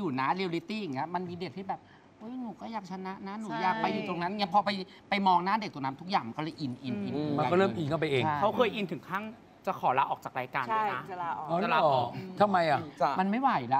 อยู่นะเรียลลิตี้อย่างเงี้ยมันมีเด็กที่แบบเฮ้ยหนูก็อยากชนะนะหนูอยากไปอยู่ตรงนั้นเงี้ยพอไปมองหน้าเด็กตรงนั้นทุกอย่างมันก็เลยอินมันก็เริ่มอินเข้าไปเองเขาเคยอินถึงขั้นจะขอลาออกจากรายการด้วยนะจะลาออกจะลาออกทำไมอ่ะมันไม่ไหวละ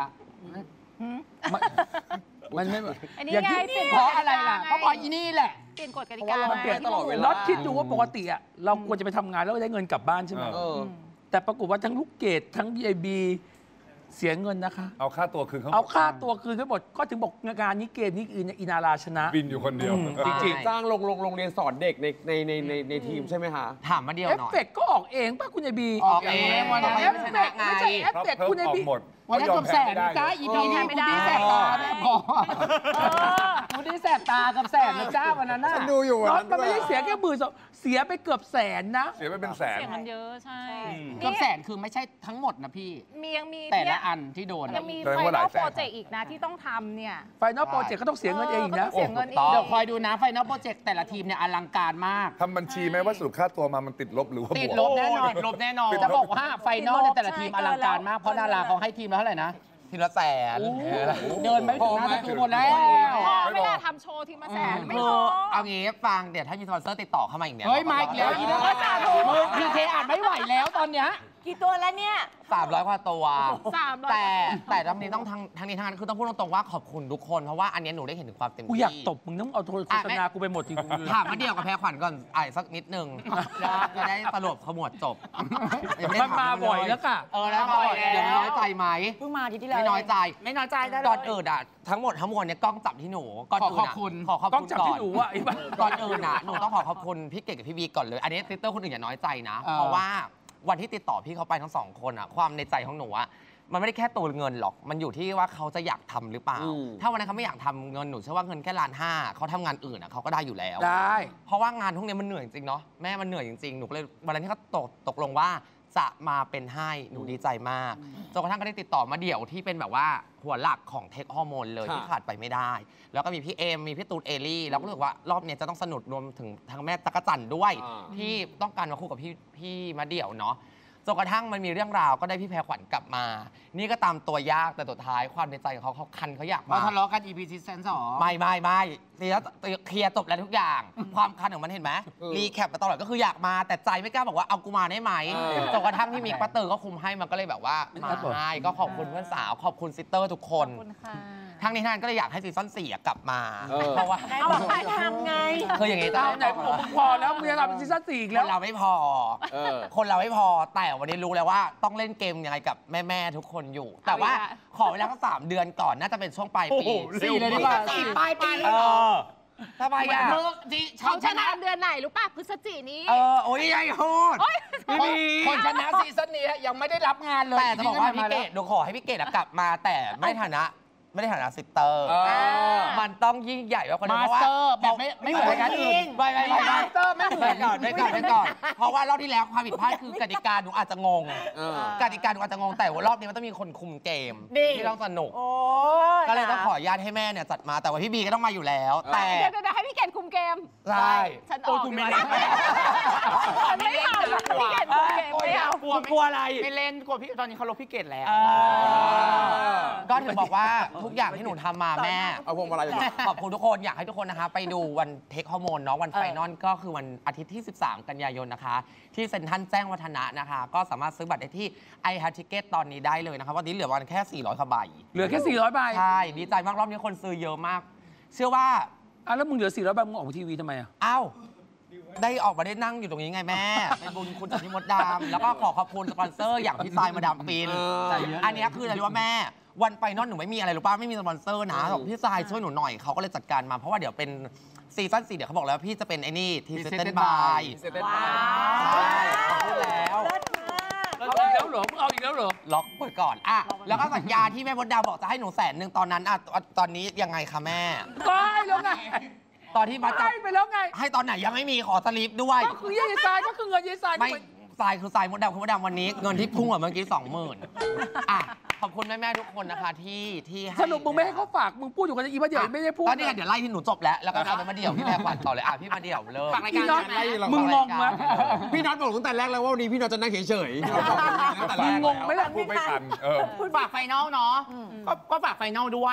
มันไม่อันนี้ไงเพราะอะไรล่ะก็เพราะอีนี่แหละเปลี่ยนกฎกติกามันเปลี่ยนตลอดเวลาน็อตคิดดูว่าปกติอ่ะเราควรจะไปทำงานแล้วได้เงินกลับบ้านใช่ไหมแต่ปรากฏว่าทั้งลูกเกดทั้งไอบีเสียเงินนะคะเอาค่าตัวคืนเอาค่าตัวคืนทั้งหมดก็ถึงบอกงานนี้เกมนี้อินาราชนะบินอยู่คนเดียวจริงๆจ้างโรงเรียนสอนเด็กในทีมใช่ไหมคะถามมาเดียวหน่อยเอฟเฟกก็ออกเองป่ะคุณไอบีออกเองวันนั้นไม่ใช่เอฟเฟกคุณไอบีวันนั้นกับแสนนะจ๊ะอีพีนี้คุณดีแสบตาพอคุณดีแสบตากับแสนนะจ้าวันนั้นน่ะฉันดูอยู่วันนั้นมันไม่ได้เสียแค่10,000เสียไปเกือบแสนนะเสียไปเป็นแสนเสียมันเยอะใช่เกือบแสนคือไม่ใช่ทั้งหมดนะพี่ยังมีแต่ละอันที่โดนยังมีไฟนอลโปรเจกต์อีกนะที่ต้องทำเนี่ยไฟนอลโปรเจกต์ก็ต้องเสียเงินเองอีกนะเสียเงินอีกเดี๋ยวคอยดูนะไฟนอลโปรเจกต์แต่ละทีมเนี่ยอลังการมากทำบัญชีไหมว่าสรุปค่าตัวมามันติดลบหรือว่าติดลบแน่นอนลบแน่นอนจะบอกว่าไฟนอลในแต่ละทีมอลังการมากเพราะดาราเขาให้ทีมละเท่าไหร่นะทีละแสนเดินไม่ถึงหน้าประตูหมดแล้วไม่ได้ทำโชว์ทีมาแสนไม่พอเอางี้ฟังเดี๋ยวถ้ามีสปอนเซอร์ติดต่อเข้ามาอีกเนี่ยเฮ้ยมาอีกแล้วอีกแล้วพีเคอ่านไม่ไหวแล้วตอนเนี้ยกี่ตัวแล้วเนี่ย 300 กว่าตัว 300 แต่ทั้งนี้ต้องทั้งนี้ทั้งนั้นคือต้องพูดตรงๆว่าขอบคุณทุกคนเพราะว่าอันนี้หนูได้เห็นถึงความเต็มที่กูอยากตบมึงต้องเอาโฆษณากูไปหมดทีถามมาเดียวกับแพรขวัญก่อนสักนิดนึงจะได้สรุปขมวดจบมันมาบ่อยแล้วค่ะแล้วบ่อยเดี๋ยวน้อยใจไหมเพิ่งมาที่แล้วไม่น้อยใจได้ก่อนอื่นอ่ะทั้งหมดทั้งมวลเนี่ยกล้องจับที่หนูก่อนอื่นขอขอบคุณกล้องจับที่หนูอ่ะก่อนอื่นอ่ะหนูต้องขอบคุณพี่เก๋กับพี่บีก่อนเลยอันนี้ติวเตอร์คนอื่นอย่าน้อยใจนะเพราะว่าวันที่ติดต่อพี่เขาไปทั้ง2 คนอะความในใจของหนูอะมันไม่ได้แค่ตัวเงินหรอกมันอยู่ที่ว่าเขาจะอยากทำหรือเปล่าถ้าวันนั้นเขาไม่อยากทำเงินหนูเชื่อว่าเงินแค่1,500,000เขาทำงานอื่นอะเขาก็ได้อยู่แล้วได้เพราะว่างานพวกนี้มันเหนื่อยจริงเนาะแม่มันเหนื่อยจริงๆหนูเลยวันนั้นที่เขาตกลงว่าจะมาเป็นให้หนูดีใจมากจนกระทั่งก็ได้ติดต่อมาเดี่ยวที่เป็นแบบว่าหัวหลักของเทคฮอร์โมนเลยที่ขาดไปไม่ได้แล้วก็มีพี่เอมมีพี่ตูนเอลี่แล้วก็รู้สึกว่ารอบนี้จะต้องสนุกรวมถึงทางแม่ตั๊กจั่นด้วยที่ต้องการมาคู่กับพี่มาเดี่ยวเนาะจนกระทั่งมันมีเรื่องราวก็ได้พี่แพรขวัญกลับมานี่ก็ตามตัวยากแต่สุดท้ายความในใจของเขาคันเขาอยากมาทะเลาะกัน EP ซีซั่น2 ไม่เคลียร์จบแล้วทุกอย่างความคันของมันเห็นไหมรีแคปมาตลอดก็คืออยากมาแต่ใจไม่กล้าบอกว่าเอากูมาได้ไหมจนกระทั่งที่มีป้าเตอร์ก็คุมให้มันก็เลยแบบว่ามาให้ก็ขอบคุณเพื่อนสาวขอบคุณซิสเตอร์ทุกคนทั้งนี้ทั้งนั้นก็เลยอยากให้ซีซั่น4กลับมาเพราะว่าเอาไปทำไงคืออย่างนี้จ้าไหนผมพอแล้วมึงจะทำซีซั่น4อีกแล้วเราไม่พอคนเราไม่พอแต่วันนี้รู้แล้วว่าต้องเล่นเกมยังไงกับแม่ๆทุกคนอยู่แต่ว่าขอเวลาสัก3 เดือนก่อนน่าจะเป็นช่วงปลายปี 4เลยดีกว่าปลายปีทำไมอ่ะเขาชนะเดือนไหนรู้ป่ะพฤศจิกายนนี้โอ้ยใหญ่โหดคนชนะซีซั่นนี้ยังไม่ได้รับงานเลยแต่จะบอกว่าพี่เกดหนูขอให้พี่เกดกลับมาแต่ไม่ฐานะซิสเตอร์มันต้องยิ่งใหญ่กว่าคนอื่นเพราะว่าแบบไม่เหมือนกันอื่นไม่มาสเตอร์ไม่เหมือนก่อนเพราะว่ารอบที่แล้วความผิดพลาดคือกติกาหนูอาจจะงงกติกาหนูอาจจะงงแต่ว่ารอบนี้มันต้องมีคนคุมเกมที่ต้องสนุกก็เลยต้องขออนุญาตให้แม่เนี่ยจัดมาแต่ว่าพี่บีก็ต้องมาอยู่แล้วแต่เดี๋ยวให้พี่เกดคุมเกมใช่ฉันออกกูไม่เล่นไม่เอาพี่เกดคุมเกมไม่เอากลัวอะไรไม่เล่นกลัวพี่ตอนนี้เขาลบพี่เกดแล้วก็ถึงบอกว่าทุกอย่างที่หนูทำมาแม่เอาพวงมาลัยขอบคุณทุกคนอยากให้ทุกคนนะคะไปดูวันเทคฮอร์โมนเนาะวันไฟนอลก็คือวันอาทิตย์ที่13 กันยายนนะคะที่เซ็นทรัลแจ้งวัฒนะนะคะก็สามารถซื้อบัตรได้ที่ไอฮาร์ทิเก็ตตอนนี้ได้เลยนะคะวันนี้เหลือวันแค่400 กว่าใบเหลือแค่400 ใบใช่ดีใจมากรอบนี้คนซื้อเยอะมากเชื่อว่าแล้วมึงเหลือ400 ใบมึงออกทีวีทำไมอ้าวได้ออกมาได้นั่งอยู่ตรงนี้ไงแม่เป็นบุญคุณจากพี่มดดำแล้วก็ขอบคุณสปอนเซอร์อย่างพี่ทรายมาดามฟินอันนี้คืออะไรรู้ว่าแม่วันไฟนอลหนูไม่มีอะไรหรือป่ะไม่มีสปอนเซอร์นะบอกพี่ทรายช่วยหนูหน่อยเขาก็เลยจัดการมาเพราะว่าเดี๋ยวเป็นซีซั่น4เดี๋ยวเขาบอกแล้วพี่จะเป็นไอ้นี่ทีเซตเต้นบายใช่เขาพูดแล้วเอาอีกแล้วเหรอมึงเอาอีกแล้วเหรอล็อกไว้ก่อนแล้วก็สัญญาที่แม่มดดำบอกจะให้หนู100,000ตอนนั้นตอนนี้ยังไงคะแม่ได้แล้วไงตอนที่มาได้ไปแล้วไงให้ตอนไหนยังไม่มีขอสลิปด้วยก็คือยายทรายก็คือเงินยายทรายไม่ทรายคือทรายมดดำคุณมดดำวันนี้เงินที่พุ่งเมื่อกี้20,000ขอบคุณแม่ๆทุกคนนะคะที่สรุปมึงไม่ให้เขาฝากมึงพูดอยู่กันอีมาเดี่ยวไม่ได้พูดตอนนี้เดี๋ยวไล่ที่หนูจบแล้วก็เอาไปมาเดี่ยวพี่แพรขวัญต่อเลยพี่มาเดี่ยวเริ่มฝากรายการมึงงงไหมพี่น็อตบอกตั้งแต่แรกแล้วว่าวันนี้พี่น็อตจะนั่งเฉยๆมึงงงไหมล่ะพูดไม่ทันฝากไฟนอลเนาะก็ฝากไฟนอลด้วย